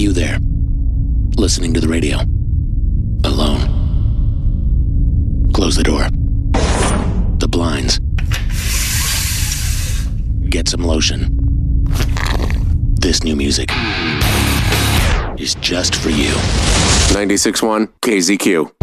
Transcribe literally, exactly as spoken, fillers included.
You there, listening to the radio, alone. Close the door, the blinds. Get some lotion. This new music is just for you. ninety-six point one K Z Q.